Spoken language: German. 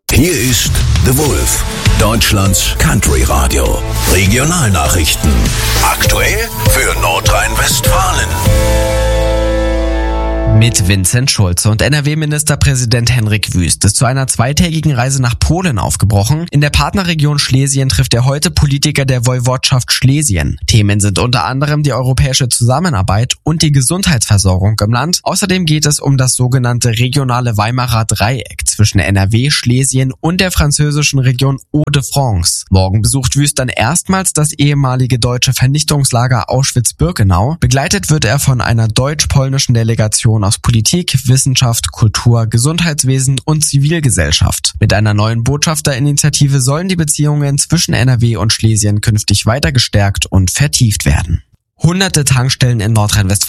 Hier ist The Wolf, Deutschlands Country Radio. Regionalnachrichten. Aktuell für Nordrhein-Westfalen. Mit Vincent Schulze und NRW-Ministerpräsident Henrik Wüst ist zu einer zweitägigen Reise nach Polen aufgebrochen. In der Partnerregion Schlesien trifft er heute Politiker der Woiwodschaft Schlesien. Themen sind unter anderem die europäische Zusammenarbeit und die Gesundheitsversorgung im Land. Außerdem geht es um das sogenannte regionale Weimarer Dreieck zwischen NRW, Schlesien und der französischen Region Hauts-de-France. Morgen besucht Wüst dann erstmals das ehemalige deutsche Vernichtungslager Auschwitz-Birkenau. Begleitet wird er von einer deutsch-polnischen Delegation aus Politik, Wissenschaft, Kultur, Gesundheitswesen und Zivilgesellschaft. Mit einer neuen Botschafterinitiative sollen die Beziehungen zwischen NRW und Schlesien künftig weiter gestärkt und vertieft werden. Hunderte Tankstellen in Nordrhein-Westfalen